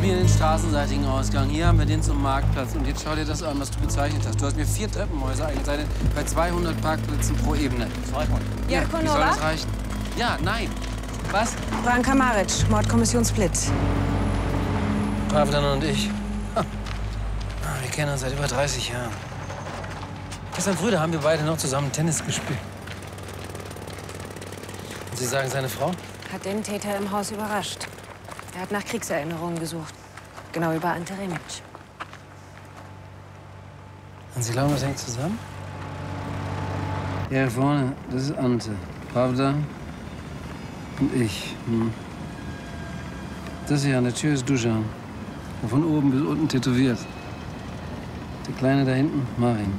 wir den straßenseitigen Ausgang. Hier haben wir den zum Marktplatz. Und jetzt schau dir das an, was du bezeichnet hast. Du hast mir 4 Treppenhäuser eingezeichnet bei 200 Parkplätzen pro Ebene. 200. Ja, Wie soll das reichen? Ja, nein. Was? Branka Maric, Mordkommission Split. Pravdan und ich. Wir kennen uns seit über 30 Jahren. Gestern früh, da haben wir beide noch zusammen Tennis gespielt. Und Sie sagen, seine Frau? Hat den Täter im Haus überrascht. Er hat nach Kriegserinnerungen gesucht. Genau über Ante Remic. Und Sie glauben, das hängt zusammen? Ja, hier vorne, das ist Ante. Pravda und ich. Das hier an der Tür ist Dusan. Von oben bis unten tätowiert. Der Kleine da hinten, Marin.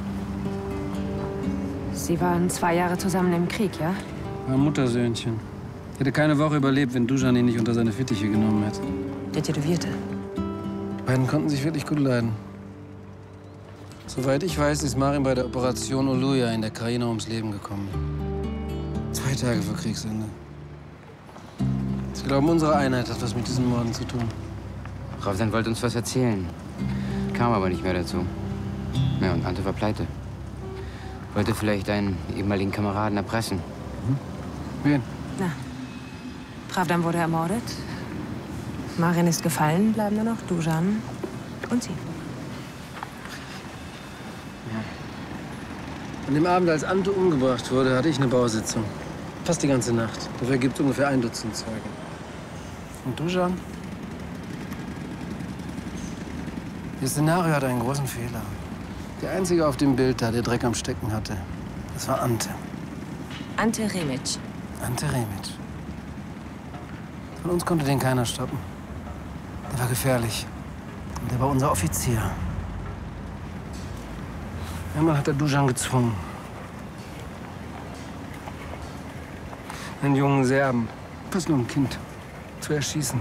Sie waren 2 Jahre zusammen im Krieg, ja? War ein Muttersöhnchen. Hätte keine Woche überlebt, wenn Dusan ihn nicht unter seine Fittiche genommen hätte. Der Tätowierte. Die beiden konnten sich wirklich gut leiden. Soweit ich weiß, ist Marin bei der Operation Oluja in der Krajina ums Leben gekommen. 2 Tage vor Kriegsende. Sie glauben, unsere Einheit hat was mit diesen Morden zu tun. Pravdan wollte uns was erzählen. Kam aber nicht mehr dazu. Ja, und Ante war pleite. Wollte vielleicht einen ehemaligen Kameraden erpressen. Wen? Na, Pravdan wurde ermordet. Marin ist gefallen, bleiben nur noch Dusan und Sie. An dem Abend, als Ante umgebracht wurde, hatte ich eine Bausitzung. Fast die ganze Nacht. Dafür gibt es ungefähr 1 Dutzend Zeugen. Und Dusan? Ihr Szenario hat einen großen Fehler. Der Einzige auf dem Bild da, der Dreck am Stecken hatte, das war Ante. Ante Remic. Ante Remic. Von uns konnte den keiner stoppen. Der war gefährlich. Und der war unser Offizier. Einmal hat er Dusan gezwungen. Einen jungen Serben, fast nur ein Kind, zu erschießen.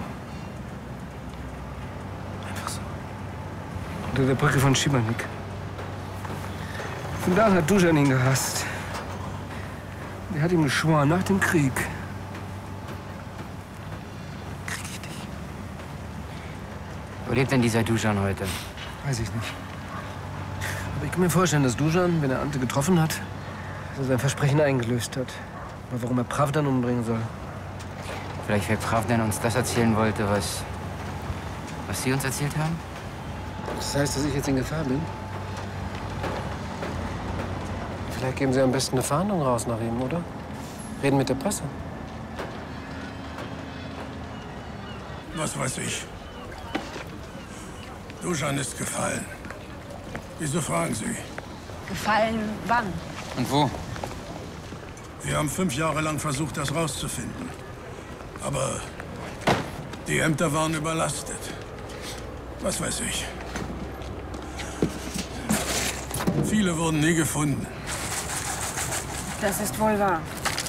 Einfach so. Unter der Brücke von Šibenik. Von da an hat Dusan ihn gehasst. Er hat ihm geschworen, nach dem Krieg krieg ich dich. Wo lebt denn dieser Dusan heute? Weiß ich nicht. Aber ich kann mir vorstellen, dass Dusan, wenn er Ante getroffen hat, dass er sein Versprechen eingelöst hat. Aber warum er Pravdan umbringen soll. Vielleicht, weil Pravdan uns das erzählen wollte, was Sie uns erzählt haben? Das heißt, dass ich jetzt in Gefahr bin? Vielleicht geben Sie am besten eine Fahndung raus nach ihm, oder? Reden mit der Presse. Was weiß ich. Dusan ist gefallen. Wieso fragen Sie? Gefallen wann? Und wo? Wir haben 5 Jahre lang versucht, das rauszufinden. Aber die Ämter waren überlastet. Was weiß ich. Viele wurden nie gefunden. Das ist wohl wahr.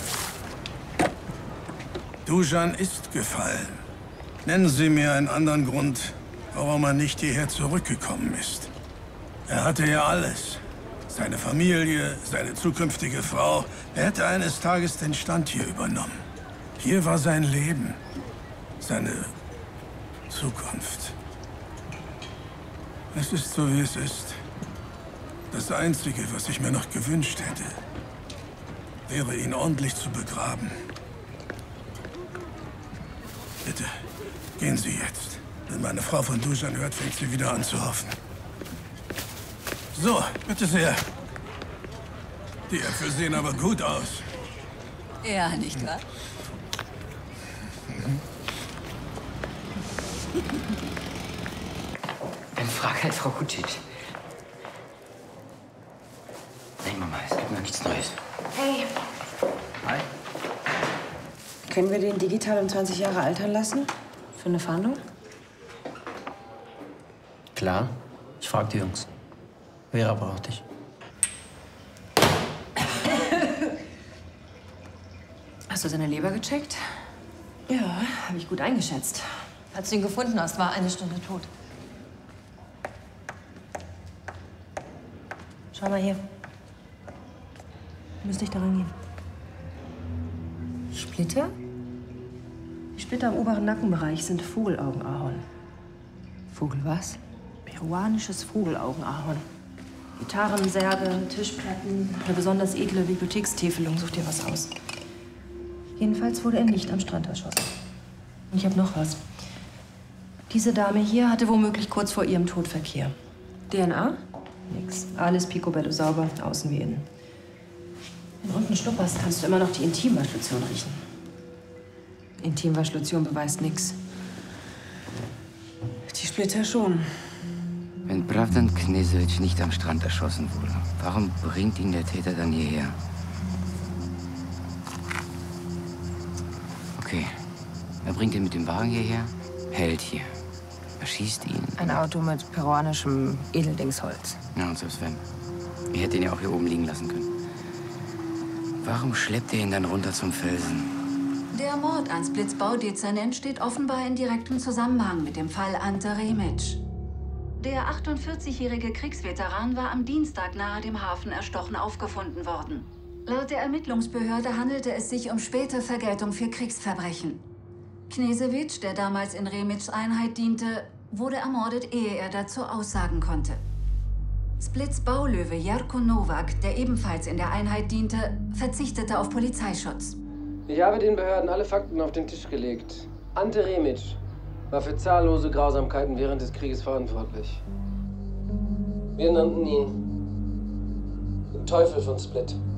Dusan ist gefallen. Nennen Sie mir einen anderen Grund, warum er nicht hierher zurückgekommen ist. Er hatte ja alles. Seine Familie, seine zukünftige Frau. Er hätte eines Tages den Stand hier übernommen. Hier war sein Leben, seine Zukunft. Es ist so, wie es ist. Das Einzige, was ich mir noch gewünscht hätte, wäre, ihn ordentlich zu begraben. Bitte, gehen Sie jetzt. Wenn meine Frau von Dusan hört, fängt sie wieder an zu hoffen. So, bitte sehr. Die Äpfel sehen aber gut aus. Ja, nicht wahr? Dann frag halt Frau Kucic. Nein, Mama, es gibt noch nichts Neues. Hey. Hi. Können wir den digital um 20 Jahre altern lassen? Für eine Fahndung? Klar. Ich frag die Jungs. Vera braucht dich. Hast du seine Leber gecheckt? Ja, habe ich gut eingeschätzt. Als du ihn gefunden hast, war er 1 Stunde tot. Schau mal hier. Müsste ich daran gehen. Splitter? Die Splitter im oberen Nackenbereich sind Vogelaugenahorn. Vogel, was? Peruanisches Vogelaugenahorn. Gitarren, Särge, Tischplatten, eine besonders edle Bibliothekstäfelung. Such dir was aus. Jedenfalls wurde er nicht am Strand erschossen. Und ich habe noch was. Diese Dame hier hatte womöglich kurz vor ihrem Tod Verkehr. DNA? Nix. Alles picobello sauber, außen wie innen. Wenn du unten schnupperst, kannst du immer noch die Intimwaschlotion riechen. Intimwaschlotion beweist nichts. Die Splitter schon. Wenn Pravdan Knežević nicht am Strand erschossen wurde, warum bringt ihn der Täter dann hierher? Okay, er bringt ihn mit dem Wagen hierher, hält hier, erschießt ihn. Ein Auto mit peruanischem Edeldingsholz. Ja, und selbst wenn. Er hätte ihn ja auch hier oben liegen lassen können. Warum schleppt er ihn dann runter zum Felsen? Der Mord an Splits Baudezernent steht offenbar in direktem Zusammenhang mit dem Fall Ante Remic. Der 48-jährige Kriegsveteran war am Dienstag nahe dem Hafen erstochen aufgefunden worden. Laut der Ermittlungsbehörde handelte es sich um späte Vergeltung für Kriegsverbrechen. Knežević, der damals in Remics Einheit diente, wurde ermordet, ehe er dazu aussagen konnte. Splits Baulöwe Jerko Novak, der ebenfalls in der Einheit diente, verzichtete auf Polizeischutz. Ich habe den Behörden alle Fakten auf den Tisch gelegt. Ante Remic war für zahllose Grausamkeiten während des Krieges verantwortlich. Wir nannten ihn den Teufel von Split.